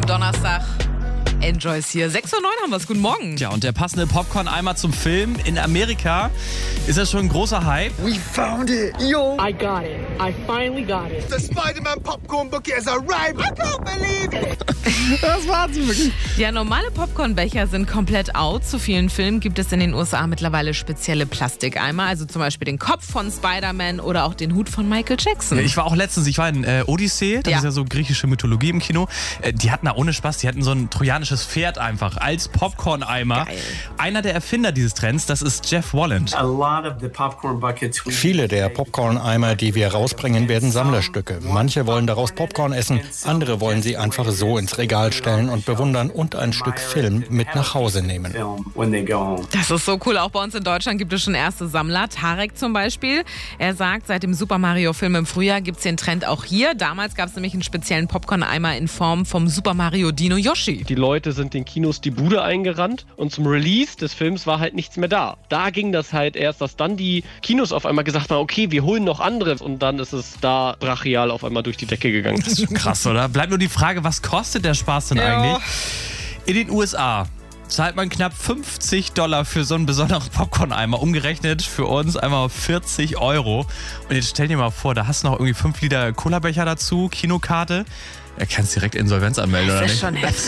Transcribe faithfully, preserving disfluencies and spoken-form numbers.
Donnerstag. Enjoy ist hier. sechs Uhr neun haben wir es. Guten Morgen. Ja, und der passende Popcorn-Eimer zum Film. In Amerika ist das schon ein großer Hype. We found it, yo! I got it. I finally got it. The Spider-Man popcorn bucket has arrived. I can't believe it! Das war's wirklich. Ja, normale Popcornbecher sind komplett out. Zu vielen Filmen gibt es in den U S A mittlerweile spezielle Plastikeimer. Also zum Beispiel den Kopf von Spider-Man oder auch den Hut von Michael Jackson. Ja, ich war auch letztens, ich war in äh, Odyssee, das Ja. ist ja so griechische Mythologie im Kino. Äh, die hatten da ohne Spaß, die hatten so ein trojanisches Pferd einfach als Popcorn-Eimer. Geil. Einer der Erfinder dieses Trends, das ist Jeff Walland. A lot of the popcorn buckets we Viele der Popcorn-Eimer, die wir rausbringen, werden Sammlerstücke. Manche wollen daraus Popcorn essen, andere wollen sie einfach so ins Regal stellen und bewundern und ein Stück Film mit nach Hause nehmen. film when they go home. Das ist so cool. Auch bei uns in Deutschland gibt es schon erste Sammler. Tarek zum Beispiel. Er sagt, seit dem Super Mario-Film im Frühjahr gibt es den Trend auch hier. Damals gab es nämlich einen speziellen Popcorn-Eimer in Form vom Super Mario Dino Yoshi. Die Leute sind den Kinos die Bude eingerannt und zum Release des Films war halt nichts mehr da. Da ging das halt erst, dass dann die Kinos auf einmal gesagt haben, okay, wir holen noch andere und dann ist es da brachial auf einmal durch die Decke gegangen. Das ist schon krass, oder? Bleibt nur die Frage, was kostet der Spaß denn Ja. eigentlich? In den U S A zahlt man knapp fünfzig Dollar für so einen besonderen Popcorn-Eimer. Umgerechnet für uns einmal vierzig Euro. Und jetzt stell dir mal vor, da hast du noch irgendwie fünf Liter Cola-Becher dazu, Kinokarte. Er kannst direkt Insolvenz anmelden, Das oder ist nicht? schon heftig.